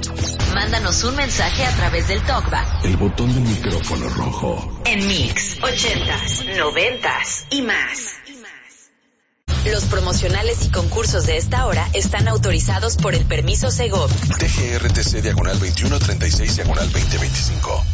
Mándanos un mensaje a través del TalkBack. El botón del micrófono rojo. En Mix 80s, 90s y más. Los promocionales y concursos de esta hora están autorizados por el permiso Segov. TGRTC /2136/2025.